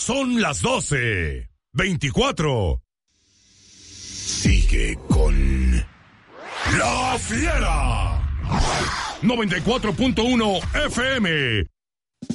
Son las 12:24. Sigue con La Fiera. 94.1 FM.